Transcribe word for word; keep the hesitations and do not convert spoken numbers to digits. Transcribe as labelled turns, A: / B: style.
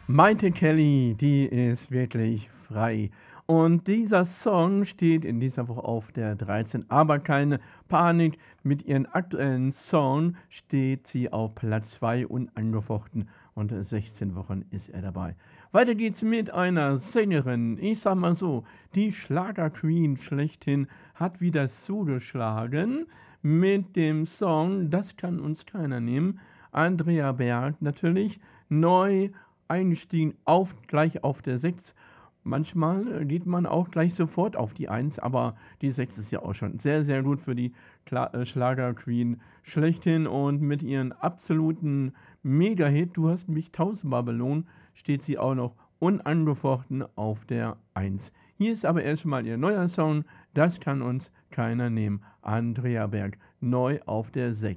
A: Maite Kelly, die ist wirklich frei. Und dieser Song steht in dieser Woche auf der dreizehn. Aber keine Panik, mit ihrem aktuellen Song steht sie auf Platz zwei unangefochten und sechzehn Wochen ist er dabei. Weiter geht's mit einer Sängerin. Ich sag mal so, die Schlager-Queen schlechthin hat wieder zugeschlagen mit dem Song Das kann uns keiner nehmen. Andrea Berg natürlich neu eingestiegen, auf, gleich auf der sechs. Manchmal äh, geht man auch gleich sofort auf die eins, aber die sechs ist ja auch schon sehr, sehr gut für die Kla äh, Schlager-Queen schlechthin und mit ihren absoluten Mega-Hit, Du hast mich tausendmal belohnt, steht sie auch noch unangefochten auf der eins. Hier ist aber erstmal ihr neuer Song, Das kann uns keiner nehmen. Andrea Berg, neu auf der sechs.